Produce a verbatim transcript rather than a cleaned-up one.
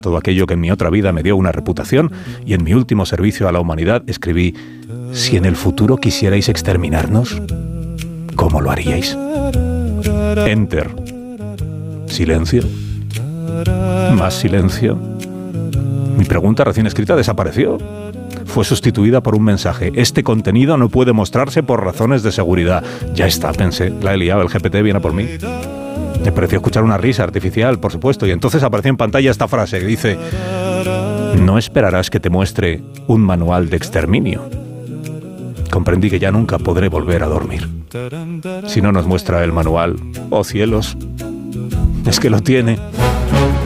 todo aquello que en mi otra vida me dio una reputación, y en mi último servicio a la humanidad escribí: si en el futuro quisierais exterminarnos, ¿cómo lo haríais? Enter. Silencio. Más silencio. Mi pregunta recién escrita desapareció. Fue sustituida por un mensaje: este contenido no puede mostrarse por razones de seguridad. Ya está, pensé, la he liado, el G P T viene por mí. Me pareció escuchar una risa artificial, por supuesto, y entonces apareció en pantalla esta frase que dice: no esperarás que te muestre un manual de exterminio. Comprendí que ya nunca podré volver a dormir. Si no nos muestra el manual, oh cielos, es que lo tiene.